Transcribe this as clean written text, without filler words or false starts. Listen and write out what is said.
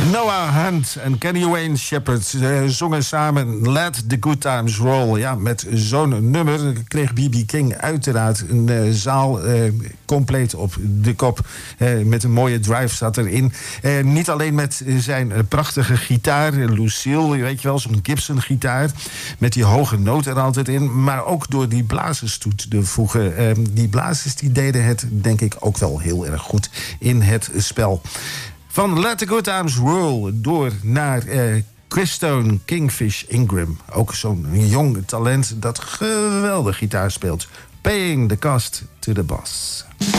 Noah Hunt en Kenny Wayne Shepherd zongen samen Let the Good Times Roll. Ja, met zo'n nummer kreeg B.B. King uiteraard een zaal compleet op de kop. Met een mooie drive zat erin. Niet alleen met zijn prachtige gitaar, Lucille, weet je wel, zo'n Gibson-gitaar. Met die hoge noot er altijd in. Maar ook door die blazers toe te voegen. Die blazers die deden het, denk ik, ook wel heel erg goed in het spel. Van Let the Good Times Roll door naar Chris Stone, Kingfish Ingram. Ook zo'n jong talent dat geweldig gitaar speelt. Paying the cost to the boss.